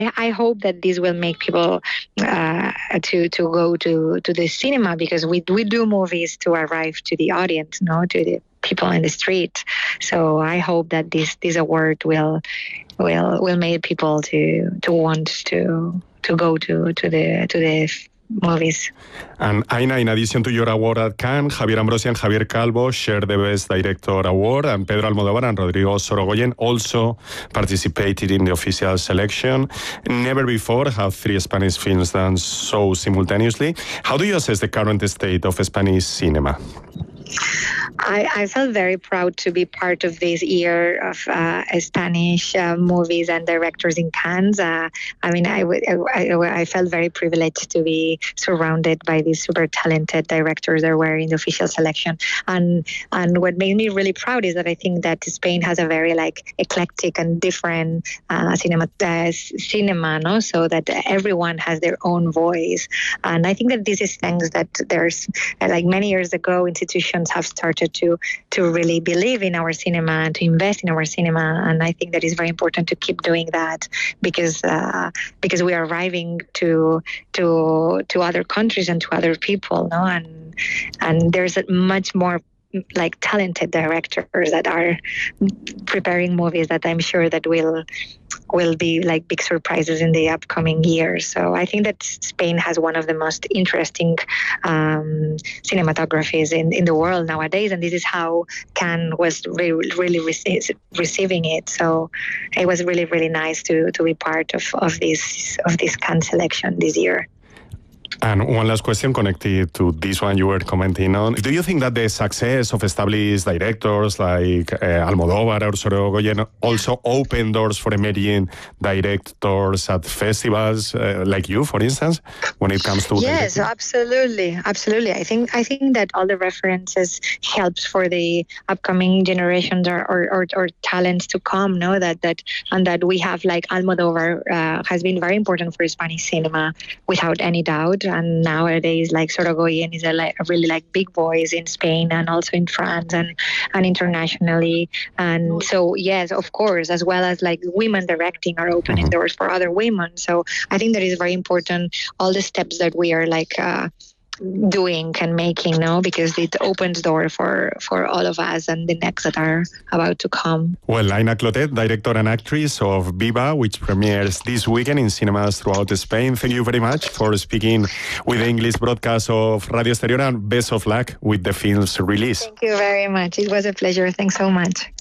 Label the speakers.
Speaker 1: I hope that this will make people to go to the cinema, because we do movies to arrive to the audience, to the people in the street. So I hope that this award will make people to want to go to the movies.
Speaker 2: And Aina, in addition to your award at Cannes, Javier Ambrosi and Javier Calvo shared the Best Director award, and Pedro Almodóvar and Rodrigo Sorogoyen also participated in the official selection. Never before have three Spanish films done so simultaneously. How do you assess the current state of Spanish cinema?
Speaker 1: I felt very proud to be part of this year of Spanish movies and directors in Cannes. I felt very privileged to be surrounded by these super talented directors that were in the official selection. And what made me really proud is that I think that Spain has a very eclectic and different cinema, so that everyone has their own voice. And I think that this is things that there's many years ago, institutions have started to really believe in our cinema and to invest in our cinema, and I think that is very important to keep doing that, because we are arriving to other countries and to other people, and there's a much more talented directors that are preparing movies that I'm sure that will be big surprises in the upcoming years. So I think that Spain has one of the most interesting cinematographies in the world nowadays, and this is how Cannes was really receiving it. So it was really, really nice to be part of this Cannes selection this year.
Speaker 2: And one last question connected to this one you were commenting on. Do you think that the success of established directors like Almodóvar or Sorogoyen also open doors for emerging directors at festivals like you, for instance, when it comes to...
Speaker 1: Yes, absolutely. I think that all the references helps for the upcoming generations or talents to come, that we have Almodóvar has been very important for Spanish cinema without any doubt. And nowadays, Sorogoyen is a really big voice in Spain and also in France and internationally. And so, yes, of course, as well as women directing are opening doors for other women. So I think that is very important, all the steps that we are doing and making now, because it opens door for all of us and the next that are about to come.
Speaker 2: Well, Aina Clotet, director and actress of Viva, which premieres this weekend in cinemas throughout Spain. Thank you very much for speaking with the English broadcast of Radio Exterior, and best of luck with the film's release.
Speaker 1: Thank you very much. It was a pleasure. Thanks so much.